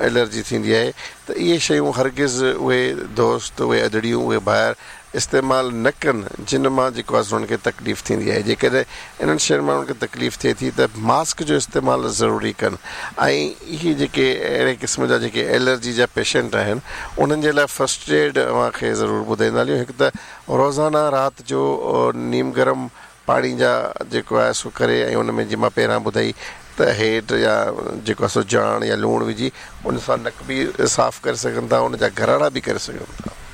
Allergy थींदी आहे त इहे शयूं हरगिज़ उहे दोस्त उहे अदड़ियूं उहे ॿाहिरि इस्तेमालु न कनि जिन मां जेको आहे उन्हनि खे तकलीफ़ थींदी आहे। जेकॾहिं इन्हनि शयुनि मां उन्हनि खे तकलीफ़ थिए थी त मास्क जो इस्तेमालु ज़रूरी कनि। ऐं इहे जेके अहिड़े क़िस्म जा जेके एलर्जी जा पेशेंट आहिनि उन्हनि जे लाइ फस्ट एड अव्हांखे ज़रूरु ॿुधाईंदा हलियूं। हिकु त रोज़ाना राति जो नीम गरम पाणी जा जेको आहे सो करे ऐं उन में जीअं मां पहिरां ॿुधाई त हेड या जेको आहे सो जाण या लूणु विझी उन सां नक बि साफ़ु करे सघनि था, उन जा गराड़ा बि करे सघनि था।